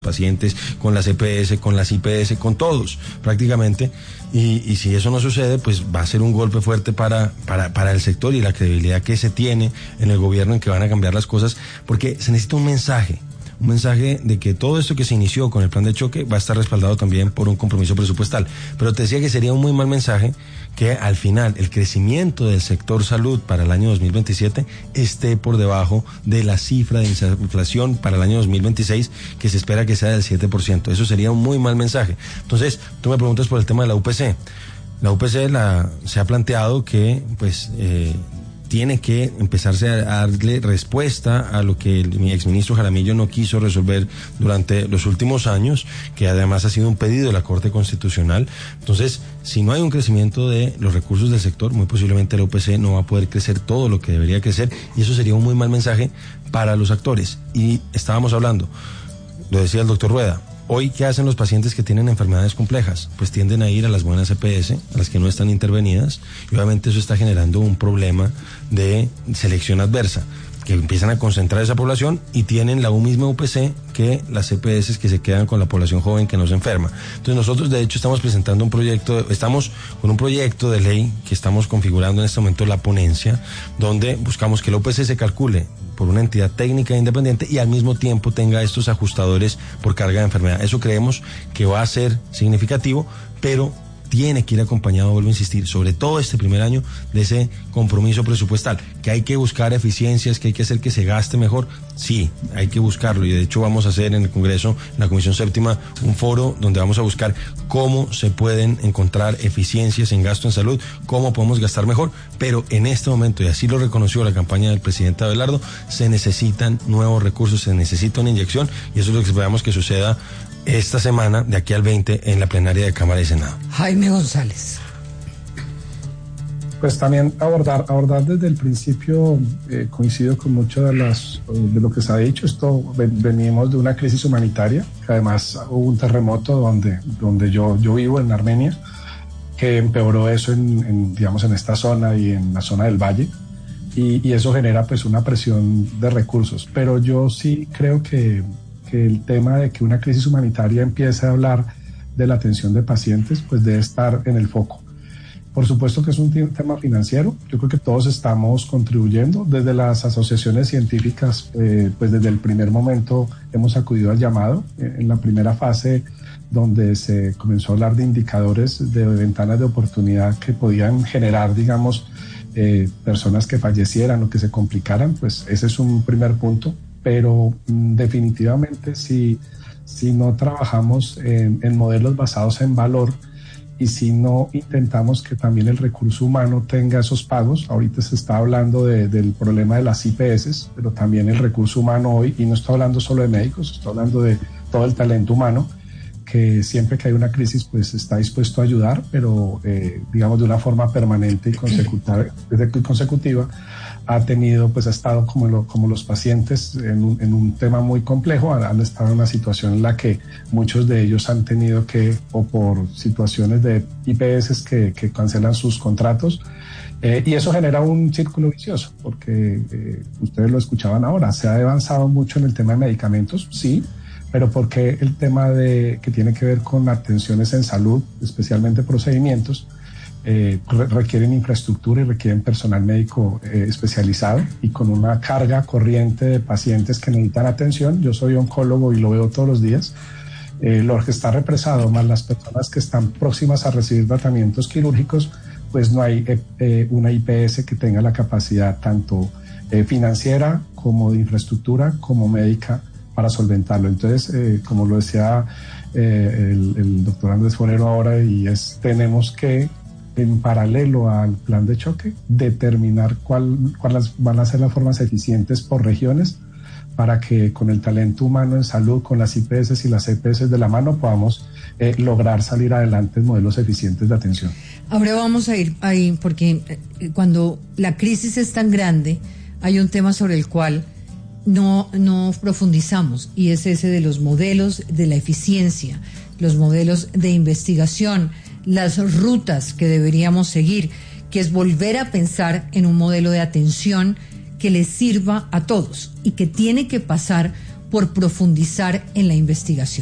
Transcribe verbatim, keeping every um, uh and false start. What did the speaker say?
pacientes, con las E P S, con las I P S, con todos prácticamente, y, y si eso no sucede, pues va a ser un golpe fuerte para, para, para el sector y la credibilidad que se tiene en el gobierno en que van a cambiar las cosas, porque se necesita un mensaje, un mensaje de que todo esto que se inició con el plan de choque va a estar respaldado también por un compromiso presupuestal. Pero te decía que sería un muy mal mensaje que al final el crecimiento del sector salud para el año dos mil veintisiete esté por debajo de la cifra de inflación para el año dos mil veintiséis, que se espera que sea del siete por ciento. Eso sería un muy mal mensaje. Entonces, tú me preguntas por el tema de la U P C. La U P C la, se ha planteado que, pues, eh, tiene que empezarse a darle respuesta a lo que el, mi exministro Jaramillo no quiso resolver durante los últimos años, que además ha sido un pedido de la Corte Constitucional. Entonces, si no hay un crecimiento de los recursos del sector, muy posiblemente la U P C no va a poder crecer todo lo que debería crecer, y eso sería un muy mal mensaje para los actores. Y estábamos hablando, lo decía el doctor Rueda, hoy, ¿qué hacen los pacientes que tienen enfermedades complejas? Pues tienden a ir a las buenas E P S, a las que no están intervenidas, y obviamente eso está generando un problema de selección adversa, que empiezan a concentrar esa población y tienen la misma U P C que las E P S que se quedan con la población joven que no se enferma. Entonces nosotros de hecho estamos presentando un proyecto, estamos con un proyecto de ley que estamos configurando en este momento la ponencia, donde buscamos que la U P C se calcule por una entidad técnica independiente y al mismo tiempo tenga estos ajustadores por carga de enfermedad. Eso creemos que va a ser significativo, pero tiene que ir acompañado, vuelvo a insistir, sobre todo este primer año, de ese compromiso presupuestal, que hay que buscar eficiencias, que hay que hacer que se gaste mejor. Sí, hay que buscarlo, y de hecho vamos a hacer en el Congreso, en la Comisión Séptima, un foro donde vamos a buscar cómo se pueden encontrar eficiencias en gasto en salud, cómo podemos gastar mejor, pero en este momento, y así lo reconoció la campaña del presidente Abelardo, se necesitan nuevos recursos, se necesita una inyección, y eso es lo que esperamos que suceda esta semana, de aquí al veinte, en la plenaria de Cámara y Senado. Jaime González. Pues también abordar, abordar desde el principio, eh, coincido con mucho de, las, de lo que se ha dicho. Esto ven, venimos de una crisis humanitaria, que además hubo un terremoto donde, donde yo, yo vivo, en Armenia, que empeoró eso en, en, digamos, en esta zona y en la zona del valle, y, y eso genera pues una presión de recursos. Pero yo sí creo que que el tema de que una crisis humanitaria empiece a hablar de la atención de pacientes, pues debe estar en el foco. Por supuesto que es un tema financiero. Yo creo que todos estamos contribuyendo. Desde las asociaciones científicas, eh, pues desde el primer momento hemos acudido al llamado. Eh, en la primera fase, donde se comenzó a hablar de indicadores de ventanas de oportunidad que podían generar, digamos, eh, personas que fallecieran o que se complicaran, pues ese es un primer punto. Pero mm, definitivamente si, si no trabajamos en, en modelos basados en valor, y si no intentamos que también el recurso humano tenga esos pagos, ahorita se está hablando de, del problema de las I P S, pero también el recurso humano hoy, y no estoy hablando solo de médicos, estoy hablando de todo el talento humano, que siempre que hay una crisis pues está dispuesto a ayudar, pero eh, digamos de una forma permanente y consecutiva, consecutiva ha tenido, pues ha estado como, lo, como los pacientes en un, en un tema muy complejo, han, han estado en una situación en la que muchos de ellos han tenido que, o por situaciones de I P S que, que cancelan sus contratos, eh, y eso genera un círculo vicioso, porque eh, ustedes lo escuchaban ahora, se ha avanzado mucho en el tema de medicamentos, sí, pero porque el tema de, que tiene que ver con atenciones en salud, especialmente procedimientos, eh, re requieren infraestructura y requieren personal médico eh, especializado, y con una carga corriente de pacientes que necesitan atención. Yo soy oncólogo y lo veo todos los días. Eh, lo que está represado, más las personas que están próximas a recibir tratamientos quirúrgicos, pues no hay eh, una I P S que tenga la capacidad tanto eh, financiera como de infraestructura como médica para solventarlo. Entonces, eh, como lo decía eh, el, el doctor Andrés Forero ahora, y es, tenemos que, en paralelo al plan de choque, determinar cuál, cuáles van a ser las formas eficientes por regiones, para que con el talento humano en salud, con las I P S y las E P S de la mano, podamos eh, lograr salir adelante en modelos eficientes de atención. Ahora vamos a ir ahí, porque cuando la crisis es tan grande, hay un tema sobre el cual no, no profundizamos, y es ese de los modelos de la eficiencia, los modelos de investigación, las rutas que deberíamos seguir, que es volver a pensar en un modelo de atención que les sirva a todos y que tiene que pasar por profundizar en la investigación.